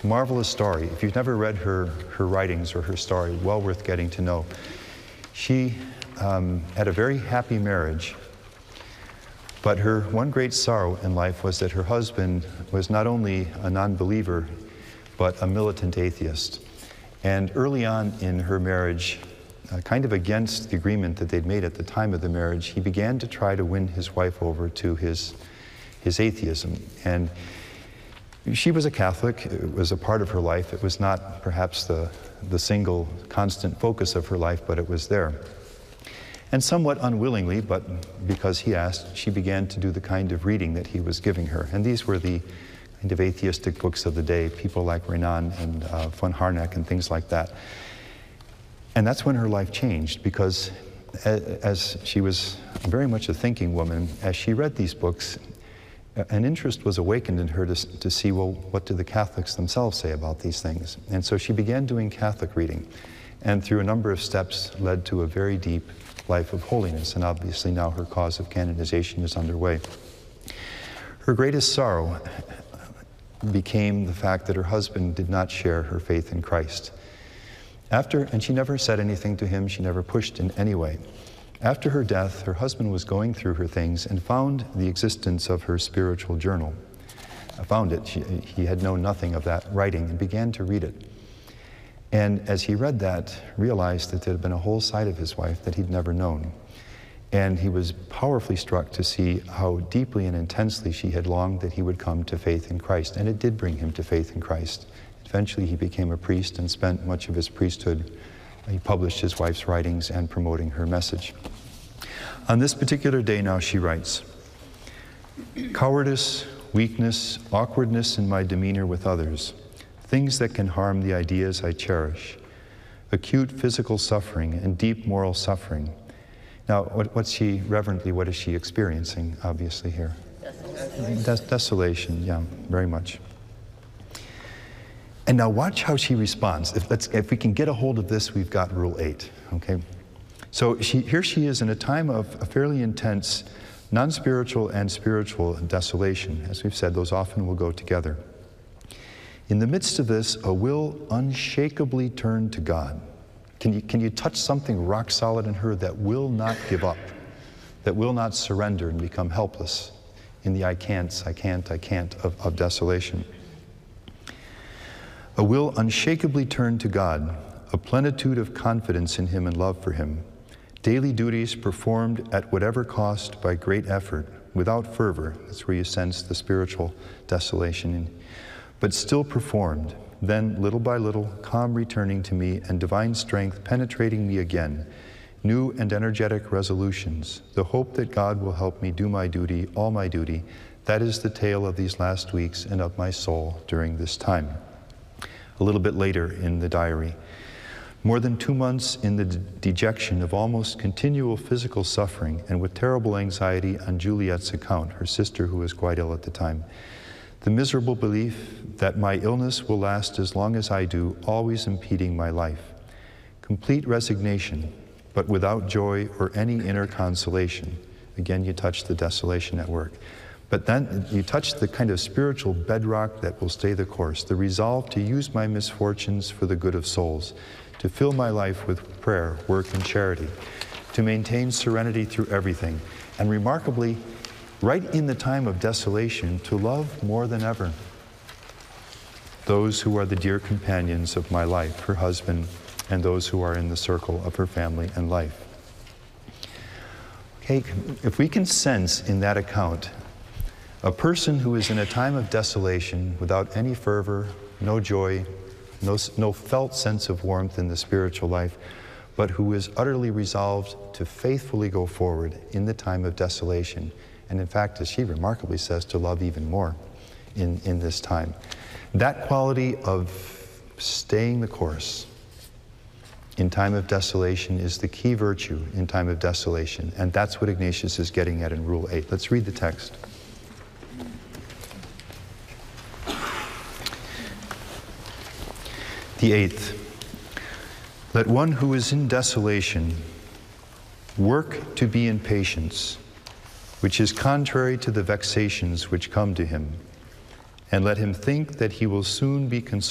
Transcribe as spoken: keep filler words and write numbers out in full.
marvelous story. If you've never read her, her writings or her story, well worth getting to know. She um, had a very happy marriage, but her one great sorrow in life was that her husband was not only a non-believer, but a militant atheist. And early on in her marriage, uh, kind of against the agreement that they'd made at the time of the marriage, he began to try to win his wife over to his, his atheism. And she was a Catholic. It was a part of her life. It was not perhaps the, the single constant focus of her life, but it was there. And somewhat unwillingly, but because he asked, she began to do the kind of reading that he was giving her. And these were the kind of atheistic books of the day, people like Renan and uh, von Harnack and things like that. And that's when her life changed, because as she was very much a thinking woman, as she read these books, an interest was awakened in her to, to see, well, what do the Catholics themselves say about these things? And so she began doing Catholic reading, and through a number of steps led to a very deep life of holiness, and obviously now her cause of canonization is underway. Her greatest sorrow became the fact that her husband did not share her faith in Christ. After, and she never said anything to him, she never pushed in any way. After her death, her husband was going through her things and found the existence of her spiritual journal. I found it. She, he had known nothing of that writing and began to read it. And as he read that, realized that there had been a whole side of his wife that he'd never known. And he was powerfully struck to see how deeply and intensely she had longed that he would come to faith in Christ. And it did bring him to faith in Christ. Eventually he became a priest and spent much of his priesthood. He published his wife's writings and promoting her message. On this particular day now, she writes, "Cowardice, weakness, awkwardness in my demeanor with others, things that can harm the ideas I cherish, acute physical suffering and deep moral suffering." Now, what, what's she, reverently, what is she experiencing, obviously, here? Desolation. Des desolation, yeah, very much. And now watch how she responds. If, let's, if we can get a hold of this, we've got rule eight, okay? So she, here she is in a time of a fairly intense non-spiritual and spiritual desolation. As we've said, those often will go together. In the midst of this, a will unshakably turn to God. Can you, can you touch something rock solid in her that will not give up, that will not surrender and become helpless in the I can'ts, I can't, I can't of, of desolation? A will unshakably turn to God, a plenitude of confidence in Him and love for Him, daily duties performed at whatever cost by great effort, without fervor, that's where you sense the spiritual desolation, in, but still performed, then little by little, calm returning to me and divine strength penetrating me again, new and energetic resolutions, the hope that God will help me do my duty, all my duty. That is the tale of these last weeks and of my soul during this time. A little bit later in the diary, more than two months in the de dejection of almost continual physical suffering and with terrible anxiety on Juliet's account, her sister who was quite ill at the time. The miserable belief that my illness will last as long as I do, always impeding my life. Complete resignation, but without joy or any inner consolation. Again, you touch the desolation at work. But then you touch the kind of spiritual bedrock that will stay the course, the resolve to use my misfortunes for the good of souls, to fill my life with prayer, work, and charity, to maintain serenity through everything, and remarkably, right in the time of desolation, to love more than ever those who are the dear companions of my life, her husband, and those who are in the circle of her family and life. Okay, if we can sense in that account a person who is in a time of desolation without any fervor, no joy, no, no felt sense of warmth in the spiritual life, but who is utterly resolved to faithfully go forward in the time of desolation. And in fact, as she remarkably says, to love even more in, in this time. That quality of staying the course in time of desolation is the key virtue in time of desolation. And that's what Ignatius is getting at in Rule eight. Let's read the text. The eighth, let one who is in desolation work to be in patience, which is contrary to the vexations which come to him, and let him think that he will soon be consoled